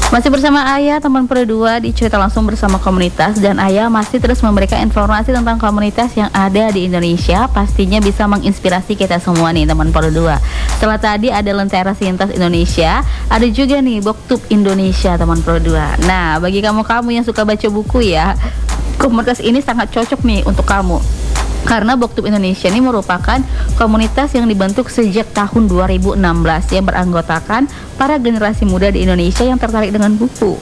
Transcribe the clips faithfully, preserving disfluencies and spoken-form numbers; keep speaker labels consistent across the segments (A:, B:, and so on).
A: Masih bersama Ayah, teman Pro dua di cerita langsung bersama komunitas, dan Ayah masih terus memberikan informasi tentang komunitas yang ada di Indonesia, pastinya bisa menginspirasi kita semua nih teman Pro dua. Setelah tadi ada Lentera Sintas Indonesia, ada juga nih Boktub Indonesia teman Pro dua. Nah, bagi kamu-kamu yang suka baca buku ya, komunitas ini sangat cocok nih untuk kamu. Karena Boktub Indonesia ini merupakan komunitas yang dibentuk sejak tahun dua ribu enam belas yang beranggotakan para generasi muda di Indonesia yang tertarik dengan buku.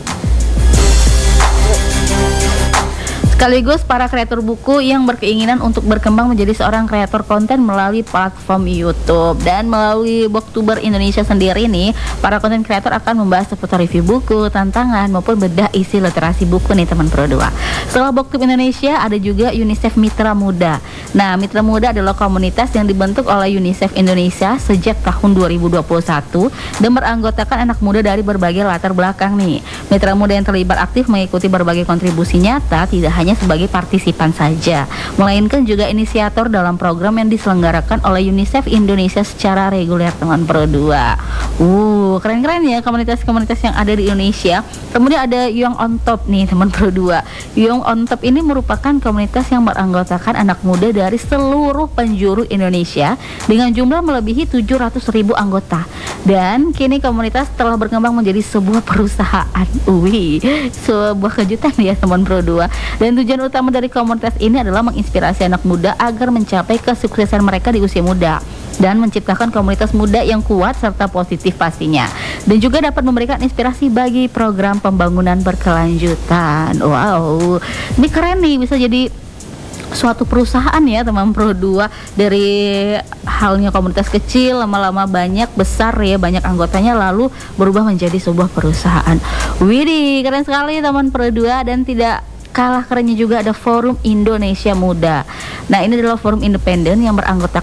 A: Sekaligus para kreator buku yang berkeinginan untuk berkembang menjadi seorang kreator konten melalui platform YouTube. Dan melalui Boktuber Indonesia sendiri nih, para konten kreator akan membahas seputar review buku, tantangan, maupun bedah isi literasi buku nih teman Pro dua. Setelah Boktub Indonesia, ada juga UNICEF Mitra Muda. Nah, Mitra Muda adalah komunitas yang dibentuk oleh UNICEF Indonesia sejak tahun dua ribu dua puluh satu dan beranggotakan anak muda dari berbagai latar belakang nih. Mitra Muda yang terlibat aktif mengikuti berbagai kontribusi nyata, tidak hanya sebagai partisipan saja, melainkan juga inisiator dalam program yang diselenggarakan oleh UNICEF Indonesia secara reguler teman Pro dua. Uh, keren-keren ya komunitas-komunitas yang ada di Indonesia. Kemudian ada Young on Top nih teman Pro dua. Young on Top ini merupakan komunitas yang beranggotakan anak muda dari seluruh penjuru Indonesia dengan jumlah melebihi tujuh ratus ribu anggota. Dan kini komunitas telah berkembang menjadi sebuah perusahaan. Wih, sebuah kejutan ya teman Pro dua. Dan tujuan utama dari komunitas ini adalah menginspirasi anak muda agar mencapai kesuksesan mereka di usia muda dan menciptakan komunitas muda yang kuat serta positif pastinya, dan juga dapat memberikan inspirasi bagi program pembangunan berkelanjutan. Wow, ini keren nih, bisa jadi suatu perusahaan ya teman Pro dua. Dari halnya komunitas kecil lama-lama banyak besar ya, banyak anggotanya, lalu berubah menjadi sebuah perusahaan. Widih, keren sekali teman Pro dua. Dan tidak kalah kerennya juga ada Forum Indonesia Muda. Nah, ini adalah forum independen yang beranggotakan